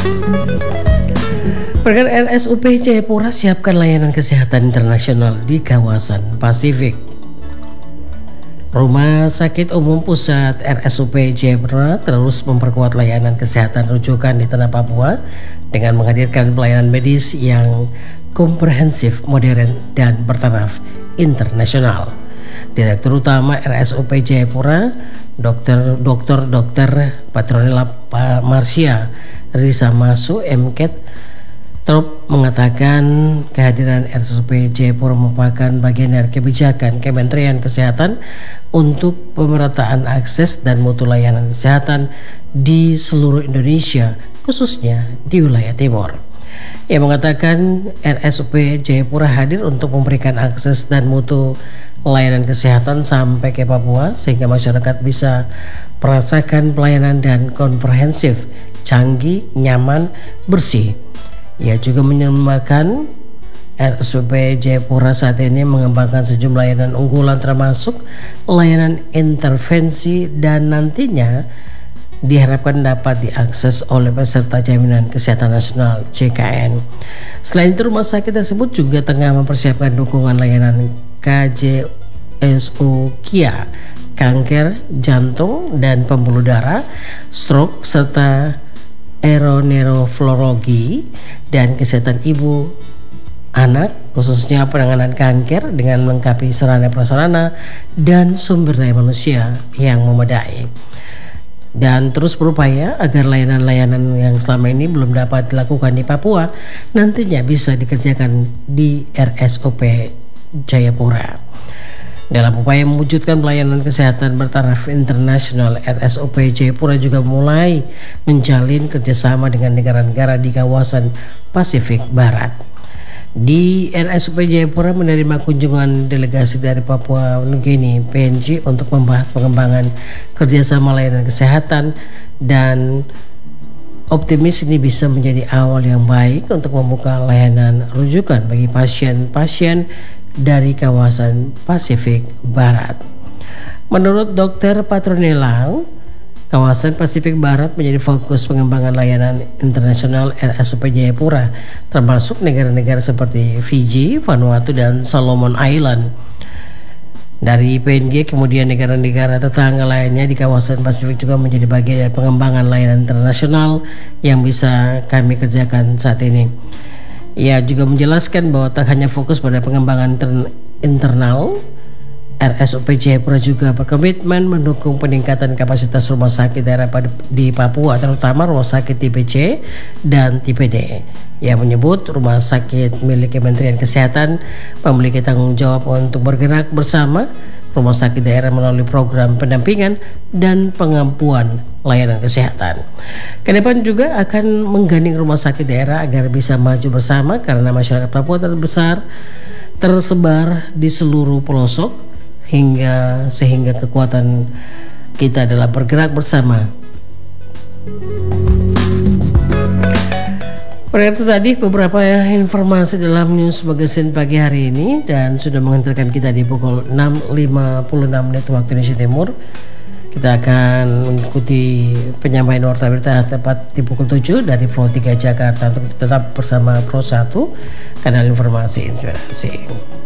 Perkan RSUP Jayapura siapkan layanan kesehatan internasional di kawasan Pasifik. Rumah Sakit Umum Pusat RSUP Jayapura terus memperkuat layanan kesehatan rujukan di tanah Papua dengan menghadirkan pelayanan medis yang komprehensif, modern, dan bertaraf internasional. Direktur Utama RSUP Jayapura, Dr. Patronella Marsia Risa Masu MKet Trop mengatakan kehadiran RSUP Jayapura merupakan bagian dari kebijakan Kementerian Kesehatan untuk pemerataan akses dan mutu layanan kesehatan di seluruh Indonesia, khususnya di wilayah timur. Ia mengatakan RSUP Jayapura hadir untuk memberikan akses dan mutu layanan kesehatan sampai ke Papua sehingga masyarakat bisa merasakan pelayanan dan komprehensif, canggih, nyaman, bersih. Ia juga menyembahkan RSUP Jayapura saat ini mengembangkan sejumlah layanan unggulan termasuk layanan intervensi dan nantinya diharapkan dapat diakses oleh peserta Jaminan Kesehatan Nasional JKN. Selain itu, rumah sakit tersebut juga tengah mempersiapkan dukungan layanan KJSU KIA, kanker, jantung dan pembuluh darah, stroke serta aeronefrologi dan kesehatan ibu anak, khususnya penanganan kanker dengan melengkapi sarana prasarana dan sumber daya manusia yang memadai, dan terus berupaya agar layanan-layanan yang selama ini belum dapat dilakukan di Papua nantinya bisa dikerjakan di RSUP Jayapura. Dalam upaya mewujudkan pelayanan kesehatan bertaraf internasional, RSUP Jayapura juga mulai menjalin kerjasama dengan negara-negara di kawasan Pasifik Barat. Di RSUP Jayapura menerima kunjungan delegasi dari Papua Nugini PNG untuk membahas pengembangan kerjasama layanan kesehatan dan optimis ini bisa menjadi awal yang baik untuk membuka layanan rujukan bagi pasien-pasien dari kawasan Pasifik Barat. Menurut Dr. Patronella, kawasan Pasifik Barat menjadi fokus pengembangan layanan internasional RSUP Jayapura, termasuk negara-negara seperti Fiji, Vanuatu, dan Solomon Island. Dari PNG, kemudian negara-negara tetangga lainnya di kawasan Pasifik juga menjadi bagian dari pengembangan layanan internasional yang bisa kami kerjakan saat ini. Ia juga menjelaskan bahwa tak hanya fokus pada pengembangan internal, RSUP Jayapura juga berkomitmen mendukung peningkatan kapasitas rumah sakit daerah di Papua, terutama rumah sakit tipe C dan tipe D. Ia menyebut rumah sakit milik Kementerian Kesehatan memiliki tanggung jawab untuk bergerak bersama rumah sakit daerah melalui program pendampingan dan pengampuan layanan kesehatan. Kedepan juga akan menggandeng rumah sakit daerah agar bisa maju bersama karena masyarakat Papua tersebar di seluruh pelosok sehingga kekuatan kita adalah bergerak bersama. Itu tadi beberapa informasi dalam news magazine pagi hari ini dan sudah mengantarkan kita di pukul 6.56 waktu Indonesia Timur. Kita akan mengikuti penyampaian warta berita tepat di pukul 7 dari Pro 3 Jakarta untuk tetap bersama Pro 1 kanal informasi inspirasi.